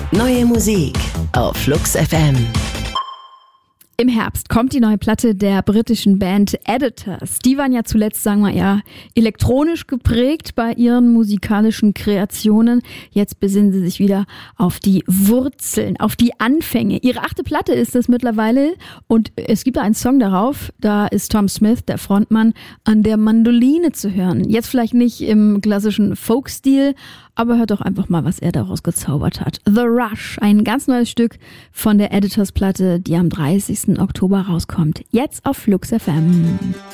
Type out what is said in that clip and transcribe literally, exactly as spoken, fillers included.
Neue Musik auf Flux F M. Im Herbst kommt die neue Platte der britischen Band Editors. Die waren ja zuletzt, sagen wir eher elektronisch geprägt bei ihren musikalischen Kreationen. Jetzt besinnen sie sich wieder auf die Wurzeln, auf die Anfänge. Ihre achte Platte ist es mittlerweile und es gibt einen Song darauf, da ist Tom Smith, der Frontmann, an der Mandoline zu hören. Jetzt vielleicht nicht im klassischen Folk-Stil, aber hört doch einfach mal, was er daraus gezaubert hat. The Rush, ein ganz neues Stück von der Editors-Platte, die am dreißigsten Oktober rauskommt. Jetzt auf Flux F M.